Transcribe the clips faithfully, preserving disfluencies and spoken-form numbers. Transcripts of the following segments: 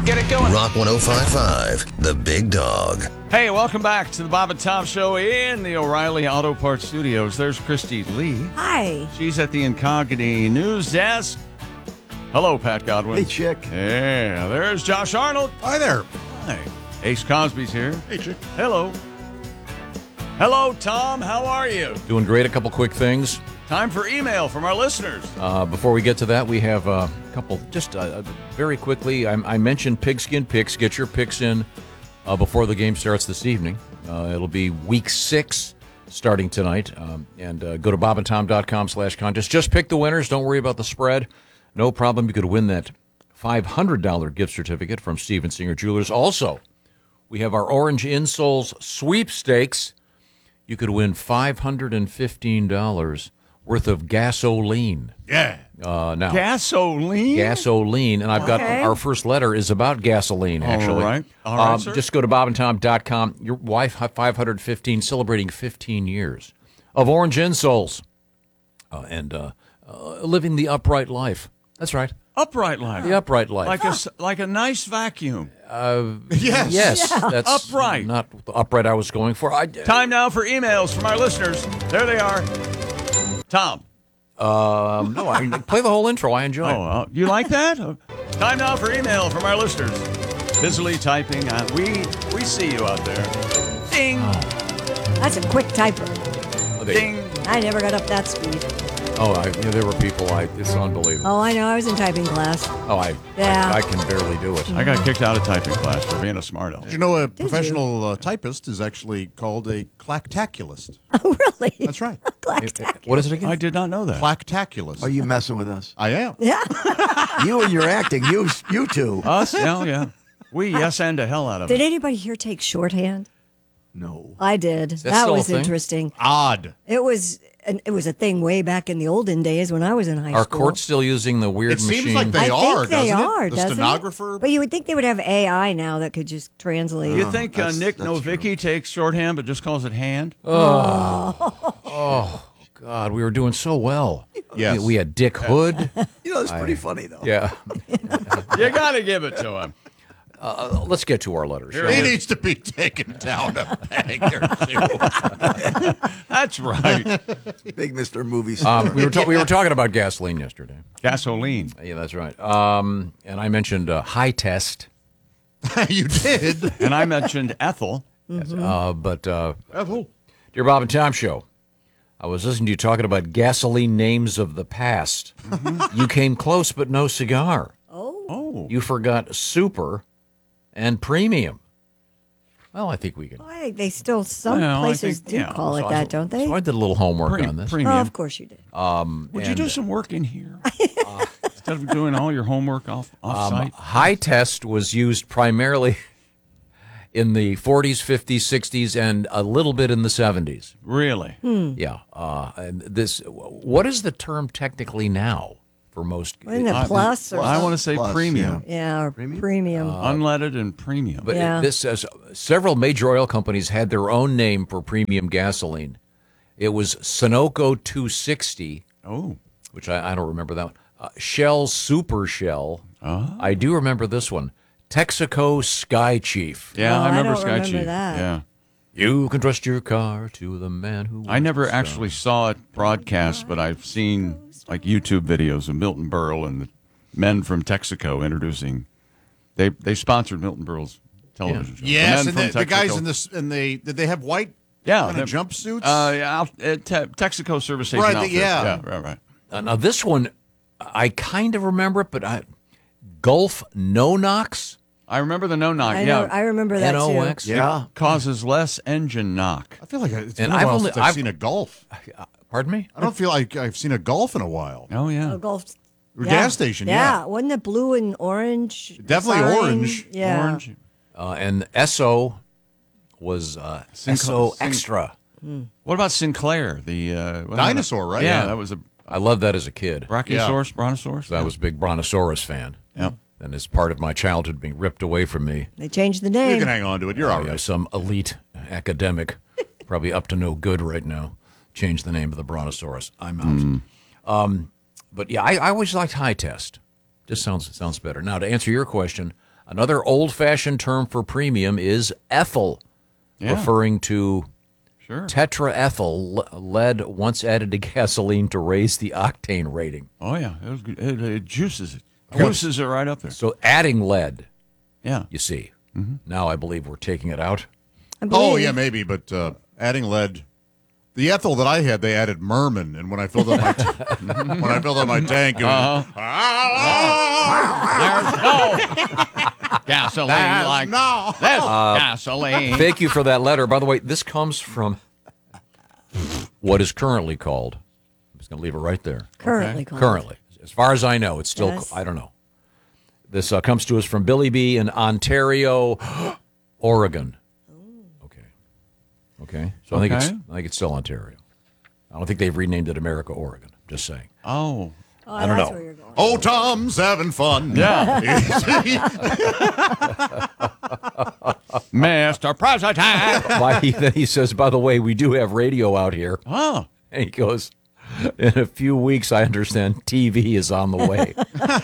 Get it going. Rock one oh five point five, The Big Dog. Hey, welcome back to the Bob and Tom Show in the O'Reilly Auto Parts Studios. There's Christy Lee. Hi. She's at the Incognito News Desk. Hello, Pat Godwin. Hey, Chick. Yeah, there's Josh Arnold. Hi there. Hi. Ace Cosby's here. Hey, Chick. Hello. Hello, Tom. How are you? Doing great. A couple quick things. Time for email from our listeners. Uh, before we get to that, we have a couple, just uh, very quickly, I, I mentioned Pigskin Picks. Get your picks in uh, before the game starts this evening. Uh, it'll be week six starting tonight. Um, and uh, go to bobandtom.com slash contest. Just pick the winners. Don't worry about the spread. No problem. You could win that five hundred dollars gift certificate from Steven Singer Jewelers. Also, we have our Orange Insoles sweepstakes. You could win five hundred fifteen dollars worth of gasoline. Yeah. Uh, now, Gasoline? gasoline, and I've got Okay. our first letter is about gasoline, actually. All right. All right, um, sir. Just go to bob and tom dot com. Your wife, five hundred fifteen, celebrating fifteen years of Orange Insoles uh, and uh, uh, living the upright life. That's right. Upright life. The upright life. Like a, s- like a nice vacuum. Yes. Yes, that's Upright. not the upright I was going for. I, Time now for emails from our listeners. There they are. Tom. Um, no, I play the whole intro. I enjoy Oh, it. uh, you like that? Uh, Time now for email from our listeners. Busily typing. Uh, we we see you out there. Ding, That's a quick typer. Okay. ding. I never got up that speed. Oh, I, yeah, there were people. I, it's unbelievable. Oh, I know. I was in typing class. Oh, I, Yeah. I, I can barely do it. I got kicked out of typing class for being a smart aleck. Did you know a professional uh, typist is actually called a clactaculist? Oh, really? That's right. Clactac. What is it again? I did not know that. Clactaculist. Are you messing with us? I am. Yeah. You and your acting, you you two. Us? Yeah, yeah. We yes and the hell out of Did it. anybody here take shorthand? No. I did. that That still a was thing? interesting. Odd. It was an, it was a thing way back in the olden days when I was in high Are school. courts still using the weird It seems machine? like they I are, think they doesn't it? are, The doesn't stenographer? It? But you would think they would have A I now that could just translate. You think uh, that's- Nick that's Novicki takes shorthand but just calls it hand? Oh, God, we were doing so well. Yes. We, we had Dick Hood. You know, it's pretty funny, though. Yeah. You got to give it to him. Uh, let's get to our letters. shall He we? needs to be taken down a peg or two. That's right. Big Mister Movie Star. Um, we were ta- we were talking about gasoline yesterday. Gasoline. Yeah, that's right. Um, and I mentioned uh, high test. You did. And I mentioned Ethel. Uh, but uh, Ethel. dear Bob and Tom Show, I was listening to you talking about gasoline names of the past. You came close, but no cigar. Oh. Oh. You forgot super and premium. Well, I think we can. I think they still, some Well, I places think- do yeah. call it So I- that, don't they? So I did a little homework Pre- on this. premium. Oh, of course you did. Would you and- do some work in here? Instead of doing all your homework off, off Um, site? high test was used primarily in the forties, fifties, sixties, and a little bit in the seventies. Really? Yeah. Uh, and this, what is the term technically now for most? Isn't it I- plus or I want to say Plus, premium. Yeah, or premium. Unleaded and premium. But Yeah. this says several major oil companies had their own name for premium gasoline. It was Sunoco two sixty, oh. which I, I don't remember that one. Uh, Shell Super Shell. Oh. I do remember this one. Texaco Sky Chief. Yeah, Oh, I I remember don't Sky remember Chief. that. Yeah. You can trust your car to the man who. I never works the actually saw it broadcast, but I've seen like YouTube videos of Milton Berle and the men from Texaco introducing. They they sponsored Milton Berle's television show. Yes, men and from the, the guys Texaco- in this, and they did they have white yeah kind of the- jumpsuits? Uh, yeah, out- uh, te- Texaco service station Right, the- outfit. yeah. yeah, right, right. Uh, now this one, I kind of remember it, but I Gulf No Knox. I remember the no knock. I, Yeah, know, I remember that N O too. X. Yeah. causes less engine knock. I feel like it's And been a I've while only- since I've, I've- seen a Golf. Pardon me. I don't feel like I've seen a Golf in a while. Oh yeah. Oh, Gulf. Or yeah. gas station, yeah. Wasn't it blue and orange? Definitely sign? orange. Yeah. Orange. Uh, and S O was uh, Sin- S O Sin- Extra. What about Sinclair? The uh, what- Dinosaur, right? Yeah, Yeah. that was a I loved that as a kid. Brachiosaurus, Brontosaurus. So I was a big Brontosaurus fan. Yep. And as part of my childhood being ripped away from me They changed the You name. can hang on to it. You're all by uh, right. some elite academic, probably up to no good right now, changed the name of the Brontosaurus. I'm out. Um, but yeah, I, I always liked high test. Just sounds sounds better. Now to answer your question, Another old-fashioned term for premium is ethyl, Yeah. referring to Sure. tetraethyl l- lead once added to gasoline to raise the octane rating. Oh yeah, it, was good. It, it juices it. Juices it right up there. So adding lead, Yeah. you see. Now I believe we're taking it out. I Oh, believe. yeah, maybe, but uh, adding lead. The ethyl that I had, they added merman, and when I filled up my t- when I filled up my tank, it was, There's no gasoline There's like no- this gasoline. Thank you for that letter. By the way, this comes from what is currently called, I'm just going to leave it right there. Currently called. Currently. As far as I know, it's still, Yes. I don't know. This uh, comes to us from Billy B. in Ontario, Oregon. Okay. Okay. So I think it's Okay. I think it's still Ontario. I don't think they've renamed it America, Oregon. Just saying. Oh. Oh, I don't that's know. where you're going. oh, Tom's having fun. Yeah. Mister President. Why he, then he says, by the way, we do have radio out here. Oh. And he goes, in a few weeks, I understand T V is on the way.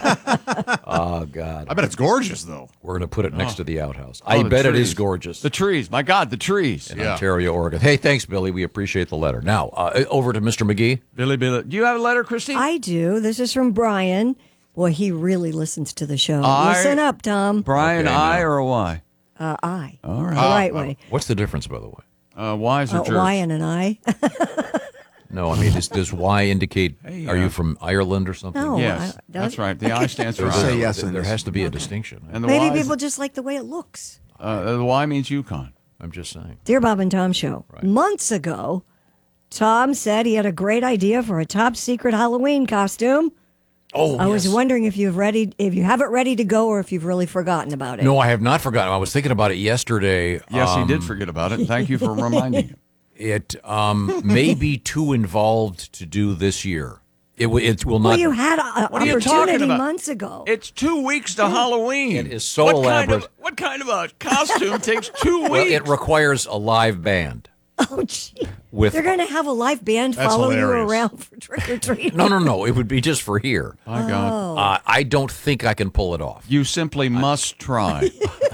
Oh, God. I bet it's gorgeous, though. We're going to put it next to the outhouse. I Oh, the bet it trees. is gorgeous. The trees. My God, the trees. in Yeah. Ontario, Oregon. Hey, thanks, Billy. We appreciate the letter. Now, uh, over to Mister McGee. Billy, Billy. Do you have a letter, Christy? I do. This is from Brian. Boy, he really listens to the show. I- Listen up, Tom. Brian, Okay, I now. or a Y? Uh, I. All right. The right way. What's the difference, by the way? Uh, Y's or Uh, jerks? Y and an I. No, I mean, does, does Y indicate, Hey, are uh, you from Ireland or something? No. Yes, I- does that's it? right. The I stands for There's Say Ireland. a- yes in there this. has to be a distinction. And the Maybe Y is- people just like the way it looks. uh, the Y means Yukon. I'm just saying. Dear Bob and Tom Show. Months ago, Tom said he had a great idea for a top secret Halloween costume. Oh, I was yes. wondering if you've ready, if you have it ready to go, or if you've really forgotten about it. No, I have not forgotten. I was thinking about it yesterday. Yes, Um, he did forget about it. Thank you for reminding him. It um, may be too involved to do this year. It, w- it will not. Well, you had an What are you talking opportunity about? months ago. It's two weeks to Halloween. It is so what elaborate. Kind of, what kind of a costume takes two weeks? well, it requires a live band. oh, gee. With They're going to have a live band That's follow you hilarious. around for trick or treat. No, no, no. It would be just for here. My Oh. God. Uh, I don't think I can pull it off. You simply must try.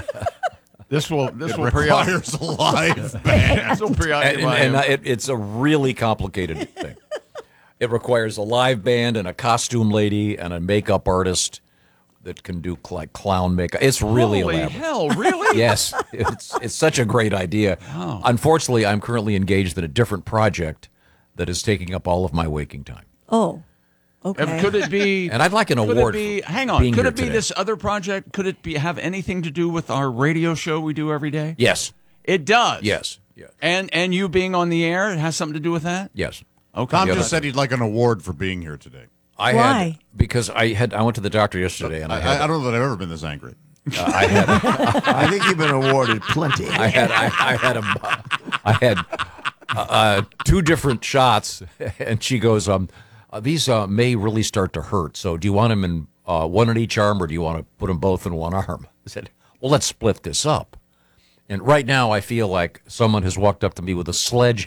this will this It will preoccupy. requires a live band. This will And, preoccupy and, him. uh, it, it's a really complicated thing. It requires a live band and a costume lady and a makeup artist that can do cl- like clown makeup. It's really Holy elaborate. hell, really? Yes, it's it's such a great idea. Unfortunately, I'm currently engaged in a different project that is taking up all of my waking time. Oh, Uh, okay. Could it be? And I'd like an could award It be, for hang on. being Could here it be today. this other project? Could it be have anything to do with our radio show we do every day? Yes, It does. yes, yes, And and you being on the air, it has something to do with that. yes. Okay. Tom Yeah, just that- said he'd like an award for being here today. I Why? had because I had I went to the doctor yesterday and I I, had I, I don't know that I've ever been this angry. uh, I had I think you've been awarded plenty. I had I, I had a I had uh, uh, two different shots, and she goes, um, uh, these uh, may really start to hurt. So, do you want them in uh, one in each arm, or do you want to put them both in one arm? I said, well, let's split this up. And right now, I feel like someone has walked up to me with a sledgehammer